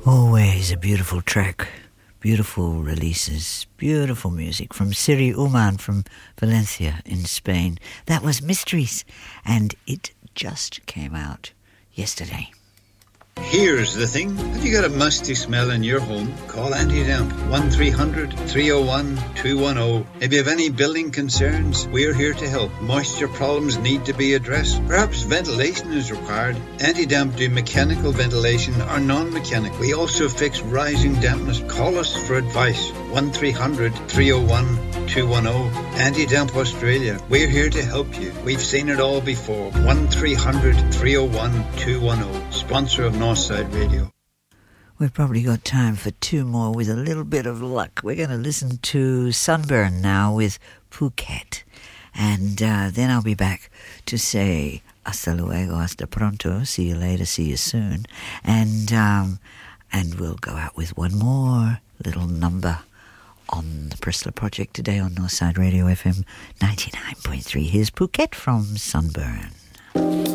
Always a beautiful track, beautiful releases, beautiful music from Siri Uman from Valencia in Spain. That was Mysteries, and it just came out yesterday. Here's the thing. Have you got a musty smell in your home? Call Anti-Damp 1300-301-210. If you have any building concerns, we're here to help. Moisture problems need to be addressed. Perhaps ventilation is required. Anti-Damp do mechanical ventilation or non-mechanical. We also fix rising dampness. Call us for advice. 1300-301-210. Anti-Damp Australia. We're here to help you. We've seen it all before. 1300-301-210. Sponsor of Northside Radio. We've probably got time for two more with a little bit of luck. We're going to listen to Sunburn now with Phuket. And then I'll be back to say hasta luego, hasta pronto, see you later, see you soon. And we'll go out with one more little number on the Pressler Project today on Northside Radio FM 99.3. Here's Phuket from Sunburn.